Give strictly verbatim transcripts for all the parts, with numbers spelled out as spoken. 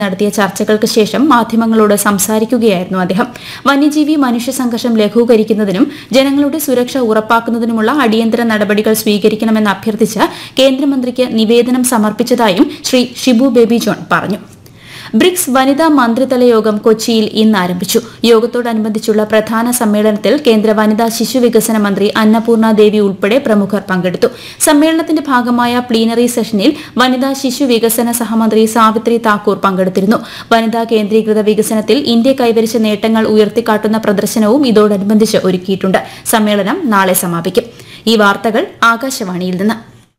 നടത്തിയ ചർച്ചകൾക്ക് ശേഷം മാധ്യമങ്ങളോട് സംസാരിക്കുകയായിരുന്നു അദ്ദേഹം. വന്യജീവി മനുഷ്യ സംഘർഷം ലഘൂകരിക്കുന്നതിനും ജനങ്ങളുടെ സുരക്ഷ ഉറപ്പാക്കുന്നതിനുമുള്ള അടിയന്തര നടപടികൾ സ്വീകരിക്കണമെന്ന് അഭ്യർത്ഥിച്ച് കേന്ദ്രമന്ത്രിക്ക് നിവേദനം സമർപ്പിച്ചതായും ശ്രീ ഷിബു ബേബി ജോൺ പറഞ്ഞു. ബ്രിക്സ് വനിതാ മന്ത്രിതല യോഗം കൊച്ചിയിൽ ഇന്ന് ആരംഭിച്ചു. യോഗത്തോടനുബന്ധിച്ചുള്ള പ്രധാന സമ്മേളനത്തിൽ കേന്ദ്ര വനിതാ ശിശു വികസന മന്ത്രി അന്നപൂർണ ദേവി ഉൾപ്പെടെ പ്രമുഖർ പങ്കെടുത്തു. സമ്മേളനത്തിന്റെ ഭാഗമായ പ്ലീനറി സെഷനിൽ വനിതാ ശിശു വികസന സഹമന്ത്രി സാവിത്രി താക്കൂർ പങ്കെടുത്തിരുന്നു. വനിതാ കേന്ദ്രീകൃത വികസനത്തിൽ ഇന്ത്യ കൈവരിച്ച നേട്ടങ്ങൾ ഉയർത്തിക്കാട്ടുന്ന പ്രദർശനവും ഇതോടനുബന്ധിച്ച് ഒരുക്കിയിട്ടുണ്ട്. സമ്മേളനം നാളെ സമാപിക്കും. ഈ വാർത്തകൾ ആകാശവാണിയിൽ നിന്ന്.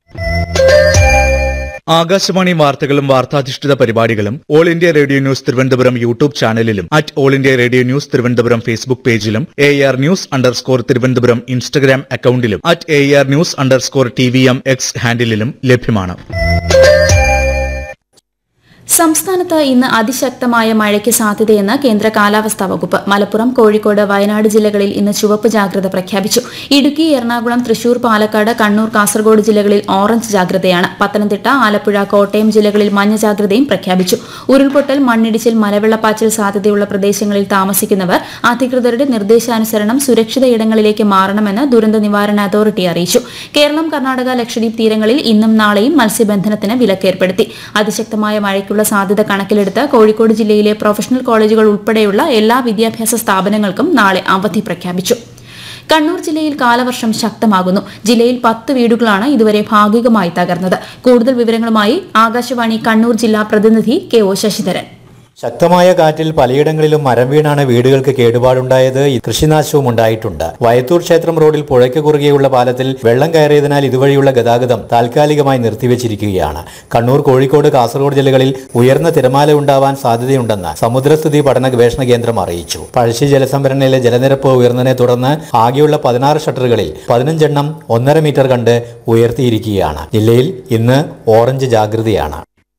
ആകാശവാണി വാർത്തകളും വാർത്താധിഷ്ഠിത പരിപാടികളും all India radio news Thiruvananthapuram YouTube ചാനലിലും at all India radio news Thiruvananthapuram Facebook പേജിലും A R news underscore Thiruvananthapuram Instagram അക്കൌണ്ടിലും at A R news underscore T V M X ഹാൻഡിലും ലഭ്യമാണ്. സംസ്ഥാനത്ത് ഇന്ന് അതിശക്തമായ മഴയ്ക്ക് സാധ്യതയെന്ന് കേന്ദ്ര കാലാവസ്ഥാ വകുപ്പ്. മലപ്പുറം, കോഴിക്കോട്, വയനാട് ജില്ലകളിൽ ഇന്ന് ചുവപ്പ് ജാഗ്രത പ്രഖ്യാപിച്ചു. ഇടുക്കി, എറണാകുളം, തൃശൂർ, പാലക്കാട്, കണ്ണൂർ, കാസർഗോഡ് ജില്ലകളിൽ ഓറഞ്ച് ജാഗ്രതയാണ്. പത്തനംതിട്ട, ആലപ്പുഴ, കോട്ടയം ജില്ലകളിൽ മഞ്ഞ ജാഗ്രതയും പ്രഖ്യാപിച്ചു. ഉരുൾപൊട്ടൽ, മണ്ണിടിച്ചിൽ, മലവെള്ളപ്പാച്ചിൽ സാധ്യതയുള്ള പ്രദേശങ്ങളിൽ താമസിക്കുന്നവർ അധികൃതരുടെ നിർദ്ദേശാനുസരണം സുരക്ഷിത ഇടങ്ങളിലേക്ക് മാറണമെന്ന് ദുരന്ത നിവാരണ അതോറിറ്റി അറിയിച്ചു. കേരളം, കർണാടക, ലക്ഷദ്വീപ് തീരങ്ങളിൽ ഇന്നും നാളെയും മത്സ്യബന്ധനത്തിന് വിലക്കേർപ്പെടുത്തി. അതിശക്തമായ മഴയ്ക്കുള്ള സാധ്യത കണക്കിലെടുത്ത് കോഴിക്കോട് ജില്ലയിലെ പ്രൊഫഷണൽ കോളേജുകൾ ഉൾപ്പെടെയുള്ള എല്ലാ വിദ്യാഭ്യാസ സ്ഥാപനങ്ങൾക്കും നാളെ അവധി പ്രഖ്യാപിച്ചു. കണ്ണൂർ ജില്ലയിൽ കാലവർഷം ശക്തമാകുന്നു. ജില്ലയിൽ പത്ത് വീടുകളാണ് ഇതുവരെ ഭാഗികമായി തകർന്നത്. കൂടുതൽ വിവരങ്ങളുമായി ആകാശവാണി കണ്ണൂർ ജില്ലാ പ്രതിനിധി കെ ഒ ശശിധരൻ. ശക്തമായ കാറ്റിൽ പലയിടങ്ങളിലും മരം വീണാണ് വീടുകൾക്ക് കേടുപാടുണ്ടായത്. കൃഷിനാശവും ഉണ്ടായിട്ടുണ്ട്. വയത്തൂർ ക്ഷേത്രം റോഡിൽ പുഴയ്ക്ക് കുറുകെയുള്ള പാലത്തിൽ വെള്ളം കയറിയതിനാൽ ഇതുവഴിയുള്ള ഗതാഗതം താൽക്കാലികമായി നിർത്തിവച്ചിരിക്കുകയാണ്. കണ്ണൂർ, കോഴിക്കോട്, കാസർഗോഡ് ജില്ലകളിൽ ഉയർന്ന തിരമാല ഉണ്ടാവാൻ സാധ്യതയുണ്ടെന്ന് സമുദ്രസ്ഥിതി പഠന ഗവേഷണ കേന്ദ്രം അറിയിച്ചു. പഴശ്ശി ജലസംഭരണിയിലെ ജലനിരപ്പ് ഉയർന്നതിനെ തുടർന്ന് ആകെയുള്ള പതിനാറ് ഷട്ടറുകളിൽ പതിനഞ്ചെണ്ണം ഒന്നര മീറ്റർ കണ്ട് ഉയർത്തിയിരിക്കുകയാണ്. ജില്ലയിൽ ഇന്ന് ഓറഞ്ച് ജാഗ്രതയാണ്.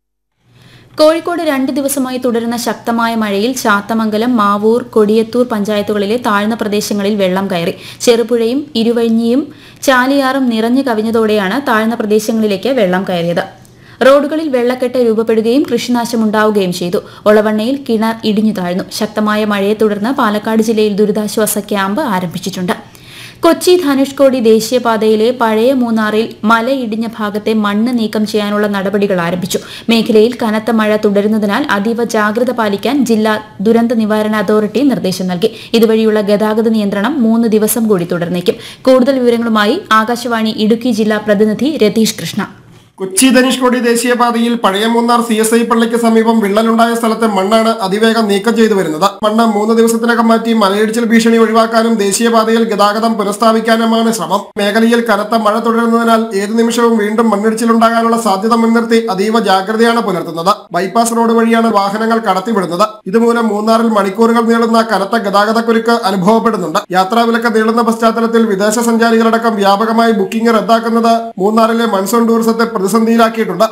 കോഴിക്കോട് രണ്ട് ദിവസമായി തുടരുന്ന ശക്തമായ മഴയിൽ ചാത്തമംഗലം, മാവൂർ, കൊടിയത്തൂർ പഞ്ചായത്തുകളിലെ താഴ്ന്ന പ്രദേശങ്ങളിൽ വെള്ളം കയറി. ചെറുപുഴയും ഇരുവഴിഞ്ഞിയും ചാലിയാറും നിറഞ്ഞു കവിഞ്ഞതോടെയാണ് താഴ്ന്ന പ്രദേശങ്ങളിലേക്ക് വെള്ളം കയറിയത്. റോഡുകളിൽ വെള്ളക്കെട്ട് രൂപപ്പെടുകയും കൃഷിനാശമുണ്ടാവുകയും ചെയ്തു. ഒളവണ്ണയിൽ കിണർ ഇടിഞ്ഞു താഴ്ന്നു. ശക്തമായ മഴയെ തുടർന്ന് പാലക്കാട് ജില്ലയിൽ ദുരിതാശ്വാസ ക്യാമ്പ് ആരംഭിച്ചിട്ടുണ്ട്. കൊച്ചി ധനുഷ്കോടി ദേശീയപാതയിലെ പഴയ മൂന്നാറിൽ മലയിടിഞ്ഞ ഭാഗത്തെ മണ്ണ് നീക്കം ചെയ്യാനുള്ള നടപടികൾ ആരംഭിച്ചു. മേഖലയിൽ കനത്ത മഴ തുടരുന്നതിനാൽ അതീവ ജാഗ്രത പാലിക്കാൻ ജില്ലാ ദുരന്ത നിവാരണ അതോറിറ്റി നിർദ്ദേശം നൽകി. ഇതുവഴിയുള്ള ഗതാഗത നിയന്ത്രണം മൂന്ന് ദിവസം കൂടി തുടർന്നേക്കും. കൂടുതൽ വിവരങ്ങളുമായി ആകാശവാണി ഇടുക്കി ജില്ലാ പ്രതിനിധി രതീഷ് കൃഷ്ണ. കൊച്ചി ധനുഷ്കോടി ദേശീയപാതയിൽ പഴയ മൂന്നാർ സി എസ് ഐ പള്ളിക്ക് സമീപം വിള്ളലുണ്ടായ സ്ഥലത്തെ മണ്ണാണ് അതിവേഗം നീക്കം ചെയ്തു വരുന്നത്. മണ്ണ് മൂന്ന് ദിവസത്തിനകം മാറ്റി മലയിടിച്ചിൽ ഭീഷണി ഒഴിവാക്കാനും ദേശീയപാതയിൽ ഗതാഗതം പുനഃസ്ഥാപിക്കാനുമാണ് ശ്രമം. മേഖലയിൽ കനത്ത മഴ തുടരുന്നതിനാൽ ഏതു നിമിഷവും വീണ്ടും മണ്ണിടിച്ചിലുണ്ടാകാനുള്ള സാധ്യത മുൻനിർത്തി അതീവ ജാഗ്രതയാണ് പുലർത്തുന്നത്. ബൈപ്പാസ് റോഡ് വഴിയാണ് വാഹനങ്ങൾ കടത്തിവിടുന്നത്. ഇതുമൂലം മൂന്നാറിൽ മണിക്കൂറുകൾ നീളുന്ന കനത്ത ഗതാഗതക്കുരുക്ക് അനുഭവപ്പെടുന്നുണ്ട്. യാത്രാവിലക്ക് നീളുന്ന പശ്ചാത്തലത്തിൽ വിദേശ സഞ്ചാരികളടക്കം വ്യാപകമായി ബുക്കിംഗ് റദ്ദാക്കുന്നത് മൂന്നാറിലെ മൺസൂൺ ടൂറിസത്തെ പ്രതിസന്ധിയിലാക്കിയിട്ടുണ്ട്.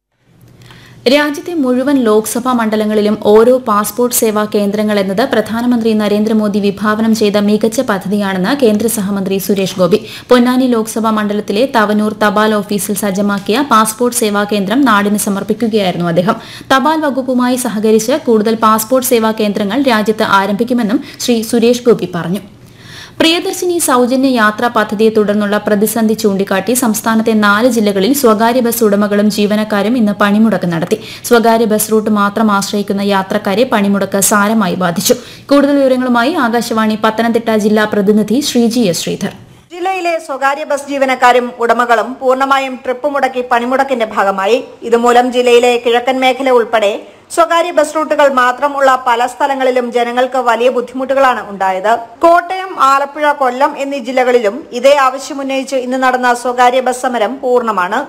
രാജ്യത്തെ മുഴുവൻ ലോക്സഭാ മണ്ഡലങ്ങളിലും ഓരോ പാസ്പോർട്ട് സേവാ കേന്ദ്രങ്ങൾ എന്നത് പ്രധാനമന്ത്രി നരേന്ദ്രമോദി വിഭാവനം ചെയ്ത മികച്ച പദ്ധതിയാണെന്ന് കേന്ദ്ര സഹമന്ത്രി സുരേഷ് ഗോപി. പൊന്നാനി ലോക്സഭാ മണ്ഡലത്തിലെ തവനൂർ തപാൽ ഓഫീസിൽ സജ്ജമാക്കിയ പാസ്പോർട്ട് സേവാ കേന്ദ്രം നാടിന് സമർപ്പിക്കുകയായിരുന്നു അദ്ദേഹം. തപാൽ വകുപ്പുമായി സഹകരിച്ച് കൂടുതൽ പാസ്പോർട്ട് സേവാ കേന്ദ്രങ്ങൾ രാജ്യത്ത് ആരംഭിക്കുമെന്നും ശ്രീ സുരേഷ് ഗോപി പറഞ്ഞു. പ്രിയദർശിനി സൌജന്യ യാത്രാ പദ്ധതിയെ തുടർന്നുള്ള പ്രതിസന്ധി ചൂണ്ടിക്കാട്ടി സംസ്ഥാനത്തെ നാല് ജില്ലകളിൽ സ്വകാര്യ ബസ് ഉടമകളും ജീവനക്കാരും ഇന്ന് പണിമുടക്ക് നടത്തി. സ്വകാര്യ ബസ് റൂട്ട് മാത്രം ആശ്രയിക്കുന്ന യാത്രക്കാരെ പണിമുടക്ക് സാരമായി ബാധിച്ചു. കൂടുതൽ വിവരങ്ങളുമായി ആകാശവാണി പത്തനംതിട്ട ജില്ലാ പ്രതിനിധി ശ്രീജി എസ് ശ്രീധർ. ജില്ലയിലെ സ്വകാര്യ ബസ് ജീവനക്കാരും ഉടമകളും പൂർണ്ണമായും ട്രിപ്പ് മുടക്കി പണിമുടക്കിന്റെ ഭാഗമായി. ഇതുമൂലം ജില്ലയിലെ കിഴക്കൻ മേഖല ഉൾപ്പെടെ സ്വകാര്യ ബസ് റൂട്ടുകൾ മാത്രമുള്ള പല സ്ഥലങ്ങളിലും ജനങ്ങൾക്ക് വലിയ ബുദ്ധിമുട്ടുകളാണ് ഉണ്ടായത്. കോട്ടയം, ആലപ്പുഴ, കൊല്ലം എന്നീ ജില്ലകളിലും ഇതേ ആവശ്യമുന്നയിച്ച് ഇന്ന് നടന്ന സ്വകാര്യ ബസ് സമരം പൂർണ്ണമാണ്.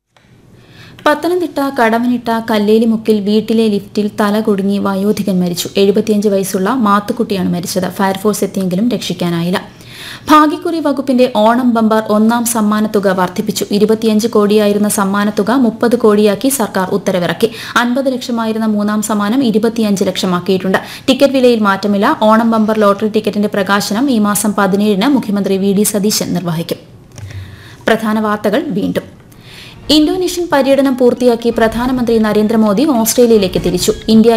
പത്തനംതിട്ട കടവനിട്ട കല്ലേലിമുക്കിൽ വീട്ടിലെ ലിഫ്റ്റിൽ തല കുടുങ്ങി വയോധികൻ മരിച്ചു. എഴുപത്തിയഞ്ച് വയസ്സുള്ള മാത്തുക്കുട്ടിയാണ് മരിച്ചത്. ഫയർഫോഴ്സ് എത്തിയെങ്കിലും രക്ഷിക്കാനായില്ല. ഭാഗ്യക്കുറി വകുപ്പിന്റെ ഓണം ബമ്പർ ഒന്നാം സമ്മാനത്തുക വർദ്ധിപ്പിച്ചു. ഇരുപത്തിയഞ്ച് കോടിയായിരുന്ന സമ്മാനത്തുക മുപ്പത് കോടിയാക്കി സർക്കാർ ഉത്തരവിറക്കി. അൻപത് ലക്ഷമായിരുന്ന മൂന്നാം സമ്മാനം ഇരുപത്തിയഞ്ച് ലക്ഷമാക്കിയിട്ടുണ്ട്. ടിക്കറ്റ് വിലയിൽ മാറ്റമില്ല. ഓണം ബമ്പർ ലോട്ടറി ടിക്കറ്റിന്റെ പ്രകാശനം ഈ മാസം പതിനേഴിന് മുഖ്യമന്ത്രി വി ഡി സതീശൻ നിർവഹിക്കും. പ്രധാന വാർത്തകൾ വീണ്ടും. ഇന്തോനേഷ്യൻ പര്യടനം പൂർത്തിയാക്കി പ്രധാനമന്ത്രി നരേന്ദ്രമോദി ഓസ്ട്രേലിയയിലേക്ക് തിരിച്ചു. ഇന്ത്യ